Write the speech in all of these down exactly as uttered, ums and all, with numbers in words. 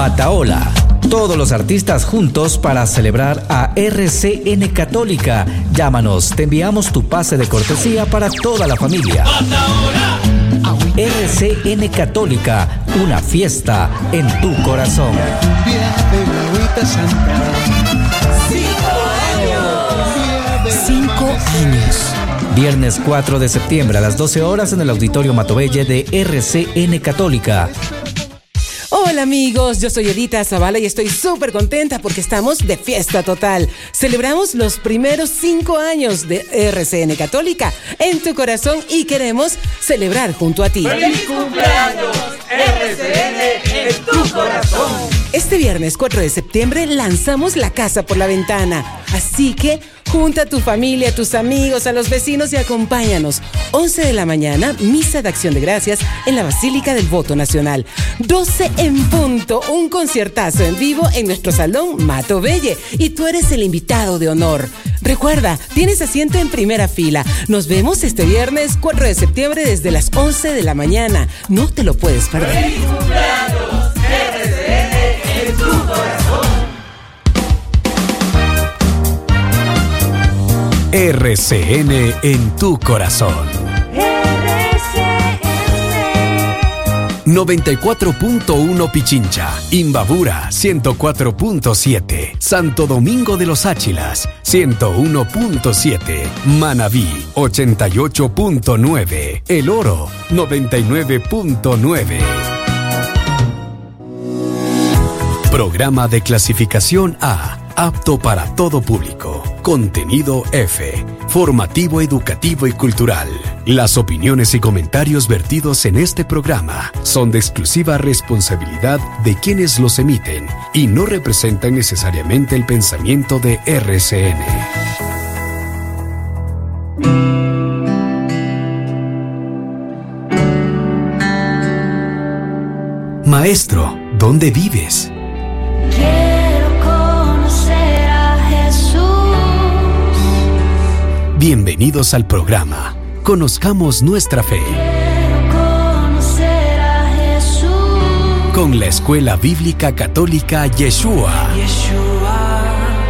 Mataola. Todos los artistas juntos para celebrar a R C N Católica. Llámanos, te enviamos tu pase de cortesía para toda la familia. R C N Católica, una fiesta en tu corazón. Cinco años. Viernes cuatro de septiembre a las doce horas en el Auditorio Matovelle de R C N Católica. Hola amigos, yo soy Edita Zavala y estoy súper contenta porque estamos de fiesta total. Celebramos los primeros cinco años de R C N Católica en tu corazón y queremos celebrar junto a ti. ¡Feliz cumpleaños, R C N en tu corazón! Este viernes cuatro de septiembre lanzamos la casa por la ventana, así que junta a tu familia, a tus amigos, a los vecinos y acompáñanos. once de la mañana, misa de acción de gracias en la Basílica del Voto Nacional. doce en punto, un conciertazo en vivo en nuestro salón Matovelle y tú eres el invitado de honor. Recuerda, tienes asiento en primera fila. Nos vemos este viernes cuatro de septiembre desde las once de la mañana. No te lo puedes perder. ¡Feliz cumpleaños, R C N en tu corazón! R C N en tu corazón. R C N noventa y cuatro punto uno Pichincha, Imbabura ciento cuatro punto siete, Santo Domingo de los Áchilas ciento uno punto siete, Manabí ochenta y ocho punto nueve, El Oro noventa y nueve punto nueve. Programa de clasificación A, apto para todo público. Contenido F, formativo, educativo y cultural. Las opiniones y comentarios vertidos en este programa son de exclusiva responsabilidad de quienes los emiten y no representan necesariamente el pensamiento de R C N. Maestro, ¿dónde vives? Bienvenidos al programa. Conozcamos nuestra fe. Quiero conocer a Jesús. Con la Escuela Bíblica Católica Yeshua. Yeshua,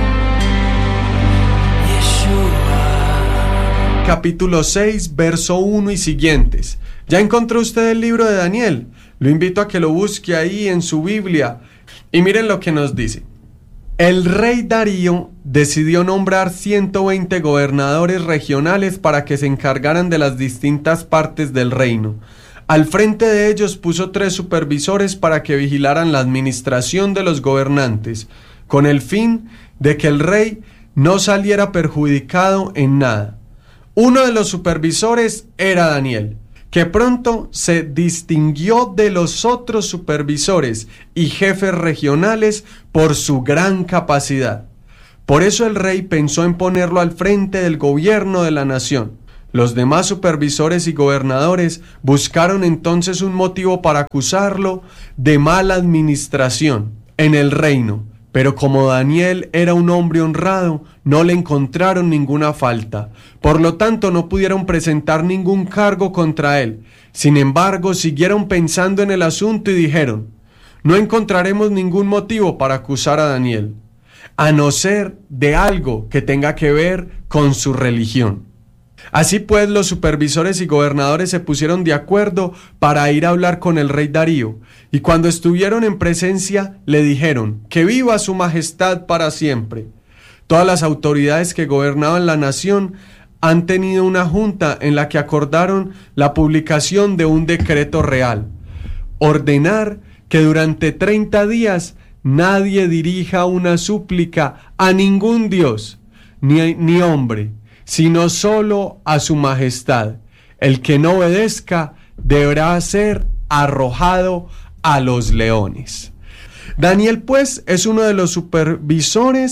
Yeshua. Capítulo seis, verso uno y siguientes. ¿Ya encontró usted el libro de Daniel? Lo invito a que lo busque ahí en su Biblia. Y miren lo que nos dice. El rey Darío decidió nombrar ciento veinte gobernadores regionales para que se encargaran de las distintas partes del reino. Al frente de ellos puso tres supervisores para que vigilaran la administración de los gobernantes, con el fin de que el rey no saliera perjudicado en nada. Uno de los supervisores era Daniel, que pronto se distinguió de los otros supervisores y jefes regionales por su gran capacidad. Por eso el rey pensó en ponerlo al frente del gobierno de la nación. Los demás supervisores y gobernadores buscaron entonces un motivo para acusarlo de mala administración en el reino, pero como Daniel era un hombre honrado, no le encontraron ninguna falta. Por lo tanto, no pudieron presentar ningún cargo contra él. Sin embargo, siguieron pensando en el asunto y dijeron: no encontraremos ningún motivo para acusar a Daniel, a no ser de algo que tenga que ver con su religión. Así pues, los supervisores y gobernadores se pusieron de acuerdo para ir a hablar con el rey Darío, y cuando estuvieron en presencia le dijeron: que viva su majestad para siempre. Todas las autoridades que gobernaban la nación han tenido una junta en la que acordaron la publicación de un decreto real: ordenar que durante treinta días nadie dirija una súplica a ningún dios ni, ni hombre, sino solo a su majestad. El que no obedezca deberá ser arrojado a los leones. Daniel, pues, es uno de los supervisores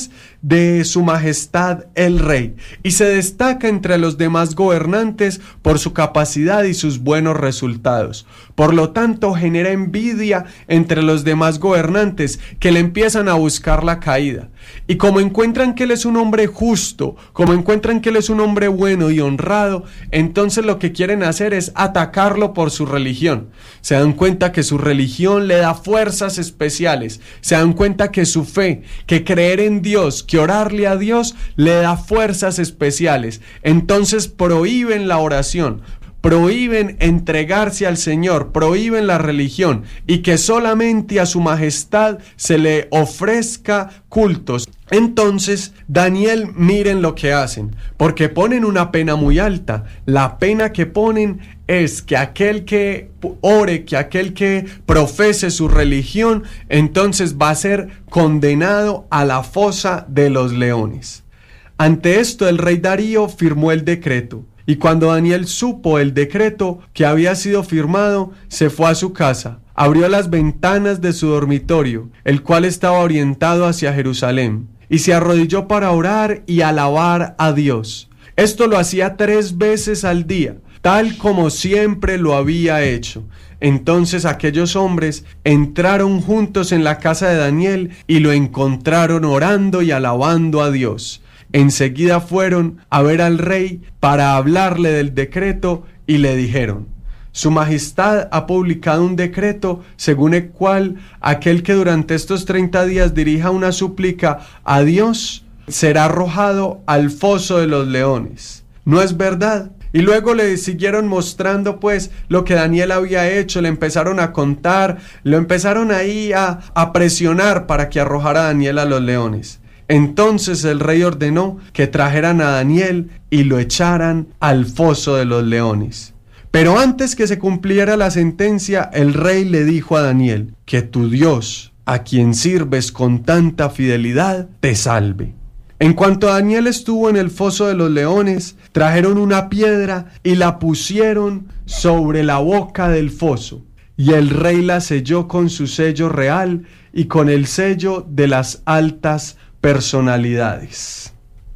de su majestad el rey y se destaca entre los demás gobernantes por su capacidad y sus buenos resultados. Por lo tanto, genera envidia entre los demás gobernantes que le empiezan a buscar la caída. Y como encuentran que él es un hombre justo, como encuentran que él es un hombre bueno y honrado, entonces lo que quieren hacer es atacarlo por su religión. Se dan cuenta que su religión le da fuerzas especiales. Se dan cuenta que su fe, que creer en Dios, que orarle a Dios, le da fuerzas especiales. Entonces prohíben la oración, prohíben entregarse al Señor, prohíben la religión y que solamente a su majestad se le ofrezca cultos. Entonces, Daniel, miren lo que hacen, porque ponen una pena muy alta. La pena que ponen es que aquel que ore, que aquel que profese su religión, entonces va a ser condenado a la fosa de los leones. Ante esto, el rey Darío firmó el decreto. Y cuando Daniel supo el decreto que había sido firmado, se fue a su casa, abrió las ventanas de su dormitorio, el cual estaba orientado hacia Jerusalén, y se arrodilló para orar y alabar a Dios. Esto lo hacía tres veces al día, tal como siempre lo había hecho. Entonces aquellos hombres entraron juntos en la casa de Daniel y lo encontraron orando y alabando a Dios. Enseguida fueron a ver al rey para hablarle del decreto y le dijeron: Su Majestad ha publicado un decreto según el cual aquel que durante estos treinta días dirija una súplica a Dios será arrojado al foso de los leones. ¿No es verdad? Y luego le siguieron mostrando pues lo que Daniel había hecho, le empezaron a contar, lo empezaron ahí a, a presionar para que arrojara a Daniel a los leones. Entonces el rey ordenó que trajeran a Daniel y lo echaran al foso de los leones. Pero antes que se cumpliera la sentencia, el rey le dijo a Daniel: que tu Dios, a quien sirves con tanta fidelidad, te salve. En cuanto Daniel estuvo en el foso de los leones, trajeron una piedra y la pusieron sobre la boca del foso. Y el rey la selló con su sello real y con el sello de las altas personalidades.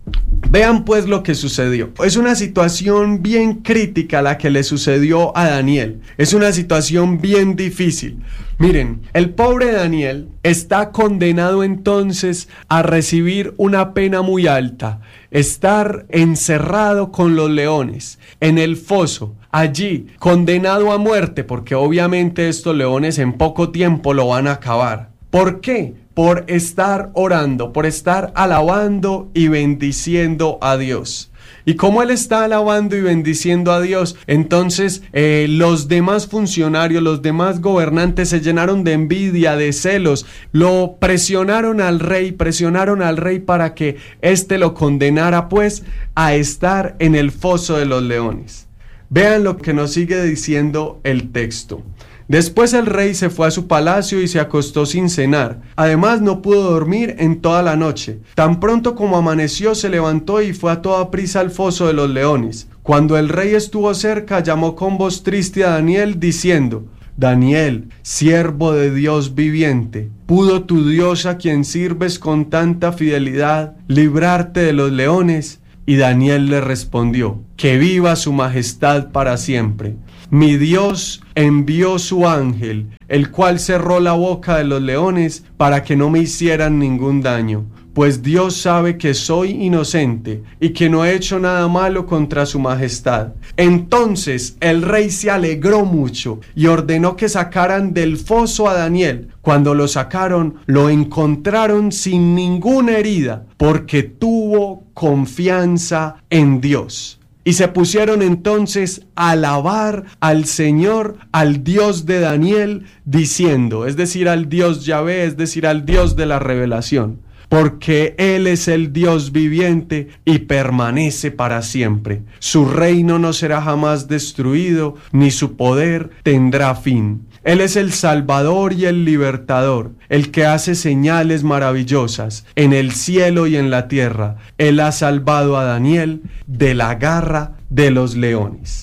Vean pues lo que sucedió. Es una situación bien crítica la que le sucedió a Daniel. Es una situación bien difícil. Miren, el pobre Daniel está condenado entonces a recibir una pena muy alta, estar encerrado con los leones en el foso, allí condenado a muerte, porque obviamente estos leones en poco tiempo lo van a acabar. ¿Por qué? Por estar orando, por estar alabando y bendiciendo a Dios. Y como él está alabando y bendiciendo a Dios, entonces eh, los demás funcionarios, los demás gobernantes se llenaron de envidia, de celos, lo presionaron al rey, presionaron al rey para que éste lo condenara pues a estar en el foso de los leones. Vean lo que nos sigue diciendo el texto. Después el rey se fue a su palacio y se acostó sin cenar. Además no pudo dormir en toda la noche. Tan pronto como amaneció se levantó y fue a toda prisa al foso de los leones. Cuando el rey estuvo cerca, llamó con voz triste a Daniel diciendo: Daniel, siervo de Dios viviente, ¿pudo tu Dios, a quien sirves con tanta fidelidad, librarte de los leones? Y Daniel le respondió: que viva su majestad para siempre. Mi Dios envió su ángel, el cual cerró la boca de los leones para que no me hicieran ningún daño, pues Dios sabe que soy inocente y que no he hecho nada malo contra su majestad. Entonces el rey se alegró mucho y ordenó que sacaran del foso a Daniel. Cuando lo sacaron, lo encontraron sin ninguna herida, porque tuvo confianza en Dios. Y se pusieron entonces a alabar al Señor, al Dios de Daniel, diciendo, es decir, al Dios Yahvé, es decir, al Dios de la revelación, porque Él es el Dios viviente y permanece para siempre. Su reino no será jamás destruido, ni su poder tendrá fin. Él es el Salvador y el Libertador, el que hace señales maravillosas en el cielo y en la tierra. Él ha salvado a Daniel de la garra de los leones.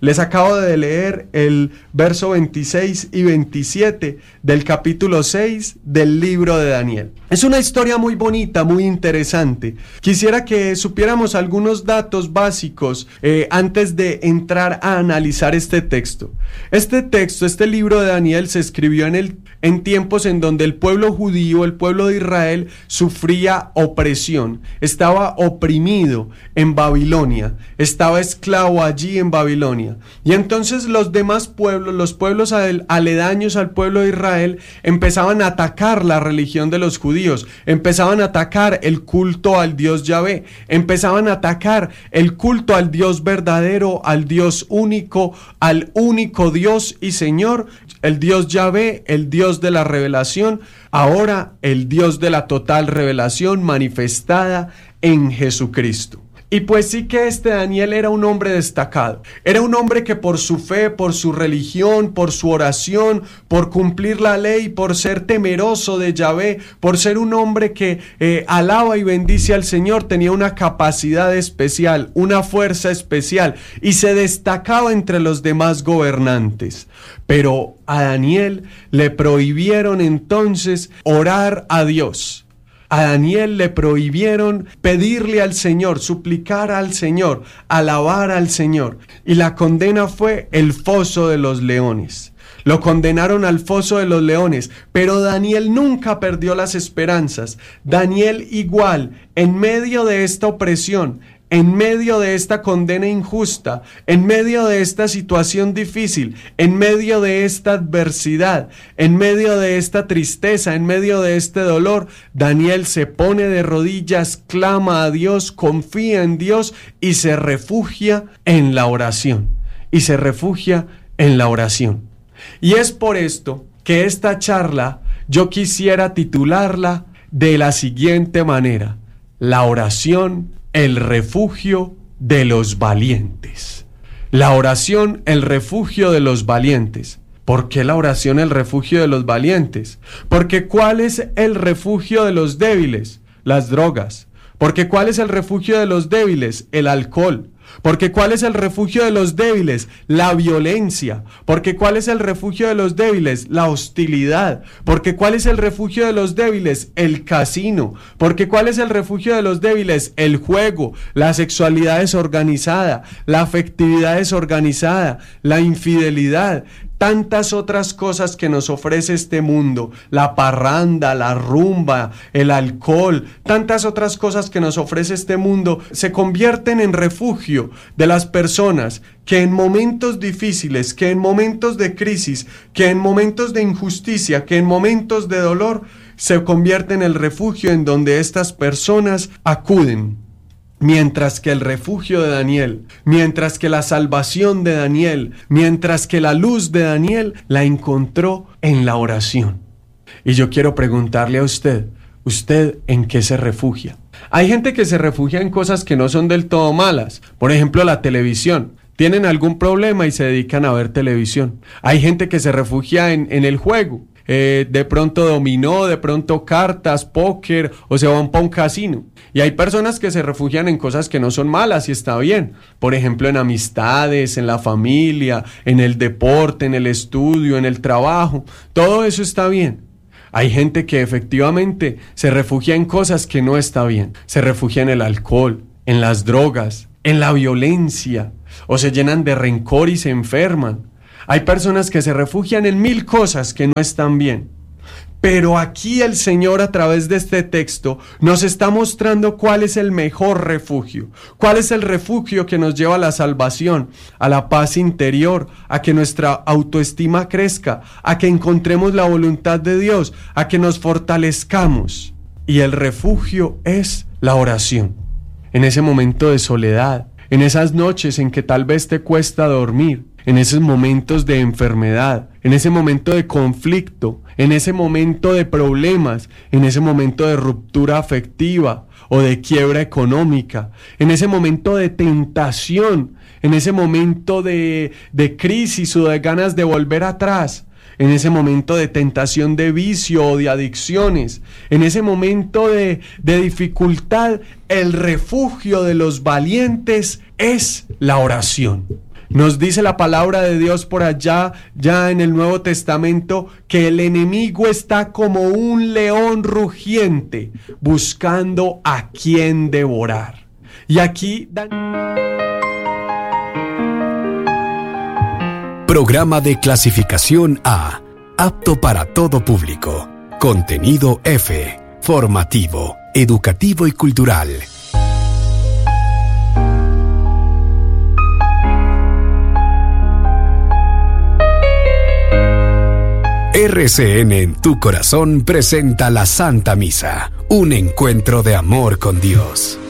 Les acabo de leer el verso veintiséis y veintisiete del capítulo seis del libro de Daniel. Es una historia muy bonita, muy interesante. Quisiera que supiéramos algunos datos básicos eh, antes de entrar a analizar este texto. Este texto, este libro de Daniel se escribió en, el, en tiempos en donde el pueblo judío, el pueblo de Israel, sufría opresión, estaba oprimido en Babilonia, estaba esclavo allí en Babilonia. Y entonces los demás pueblos, los pueblos aledaños al pueblo de Israel, empezaban a atacar la religión de los judíos, empezaban a atacar el culto al Dios Yahvé, empezaban a atacar el culto al Dios verdadero, al Dios único, al único Dios y Señor, el Dios Yahvé, el Dios de la revelación, ahora el Dios de la total revelación manifestada en Jesucristo. Y pues sí que este Daniel era un hombre destacado, era un hombre que por su fe, por su religión, por su oración, por cumplir la ley, por ser temeroso de Yahvé, por ser un hombre que eh, alaba y bendice al Señor, tenía una capacidad especial, una fuerza especial y se destacaba entre los demás gobernantes. Pero a Daniel le prohibieron entonces orar a Dios. A Daniel le prohibieron pedirle al Señor, suplicar al Señor, alabar al Señor. Y la condena fue el foso de los leones. Lo condenaron al foso de los leones, pero Daniel nunca perdió las esperanzas. Daniel igual, en medio de esta opresión, en medio de esta condena injusta, en medio de esta situación difícil, en medio de esta adversidad, en medio de esta tristeza, en medio de este dolor, Daniel se pone de rodillas, clama a Dios, confía en Dios y se refugia en la oración. Y se refugia en la oración. Y es por esto que esta charla yo quisiera titularla de la siguiente manera: la oración, el refugio de los valientes. La oración, el refugio de los valientes. ¿Por qué la oración, el refugio de los valientes? Porque ¿cuál es el refugio de los débiles? Las drogas. Porque ¿cuál es el refugio de los débiles? El alcohol. Porque ¿cuál es el refugio de los débiles? La violencia. Porque ¿cuál es el refugio de los débiles? La hostilidad. Porque ¿cuál es el refugio de los débiles? El casino. Porque ¿cuál es el refugio de los débiles? El juego, la sexualidad desorganizada, la afectividad desorganizada, la infidelidad. Tantas otras cosas que nos ofrece este mundo, la parranda, la rumba, el alcohol, tantas otras cosas que nos ofrece este mundo se convierten en refugio de las personas que en momentos difíciles, que en momentos de crisis, que en momentos de injusticia, que en momentos de dolor, se convierten en el refugio en donde estas personas acuden. Mientras que el refugio de Daniel, mientras que la salvación de Daniel, mientras que la luz de Daniel la encontró en la oración. Y yo quiero preguntarle a usted, ¿usted en qué se refugia? Hay gente que se refugia en cosas que no son del todo malas, por ejemplo la televisión. Tienen algún problema y se dedican a ver televisión. Hay gente que se refugia en, en el juego. Eh, de pronto dominó, de pronto cartas, póker, o se van para un casino. Y hay personas que se refugian en cosas que no son malas y está bien. Por ejemplo, en amistades, en la familia, en el deporte, en el estudio, en el trabajo. Todo eso está bien. Hay gente que efectivamente se refugia en cosas que no está bien. Se refugia en el alcohol, en las drogas, en la violencia, o se llenan de rencor y se enferman. Hay personas que se refugian en mil cosas que no están bien. Pero aquí el Señor, a través de este texto, nos está mostrando cuál es el mejor refugio. Cuál es el refugio que nos lleva a la salvación, a la paz interior, a que nuestra autoestima crezca, a que encontremos la voluntad de Dios, a que nos fortalezcamos. Y el refugio es la oración. En ese momento de soledad, en esas noches en que tal vez te cuesta dormir, en esos momentos de enfermedad, en ese momento de conflicto, en ese momento de problemas, en ese momento de ruptura afectiva o de quiebra económica, en ese momento de tentación, en ese momento de, de crisis o de ganas de volver atrás, en ese momento de tentación de vicio o de adicciones, en ese momento de, de dificultad, el refugio de los valientes es la oración. Nos dice la palabra de Dios por allá, ya en el Nuevo Testamento, que el enemigo está como un león rugiente, buscando a quien devorar. Y aquí Dan... Programa de clasificación A, apto para todo público. Contenido F, formativo, educativo y cultural. R C N en tu corazón presenta la Santa Misa, un encuentro de amor con Dios.